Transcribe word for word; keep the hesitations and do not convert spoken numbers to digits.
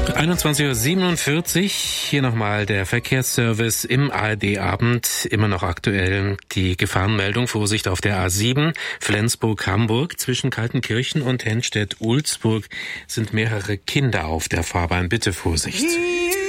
einundzwanzig Uhr siebenundvierzig, hier nochmal der Verkehrsservice im A R D-Abend, immer noch aktuell die Gefahrenmeldung, Vorsicht auf der A sieben, Flensburg-Hamburg, zwischen Kaltenkirchen und Hennstedt-Ulzburg sind mehrere Kinder auf der Fahrbahn, bitte Vorsicht.